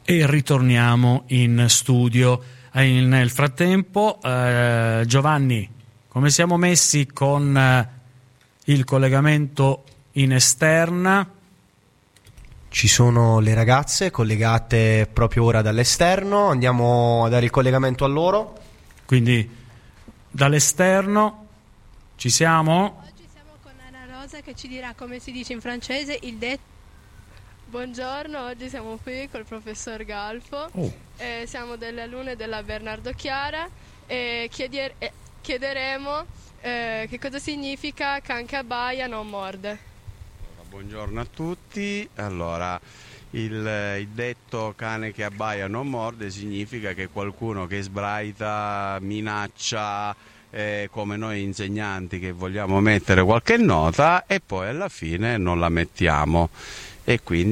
e ritorniamo in studio. Nel frattempo, Giovanni, come siamo messi con il collegamento in esterna? Ci sono le ragazze collegate proprio ora dall'esterno, andiamo a dare il collegamento a loro. Quindi dall'esterno ci siamo? Oggi siamo con Anna Rosa che ci dirà come si dice in francese il detto. Buongiorno, oggi siamo qui col professor Galfo, siamo delle alunne della Bernardo Chiara e chiederemo che cosa significa can che abbaia non morde. Buongiorno a tutti. Allora, il detto cane che abbaia non morde significa che qualcuno che sbraita, minaccia, come noi insegnanti che vogliamo mettere qualche nota e poi alla fine non la mettiamo e quindi